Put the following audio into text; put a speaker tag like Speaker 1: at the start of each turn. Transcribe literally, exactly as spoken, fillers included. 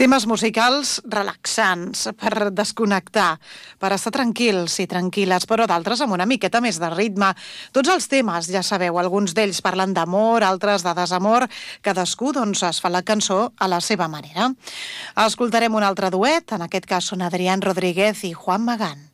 Speaker 1: Temes musicals relaxants, per desconnectar, per estar tranquils i tranquil·les, però d'altres amb una miqueta més de ritme. Tots els temes, ja sabeu, alguns d'ells parlen d'amor, altres de desamor, cadascú doncs, es fa la cançó a la seva manera. Escoltarem un altre duet, en aquest cas són Adrián Rodríguez i Juan Magán.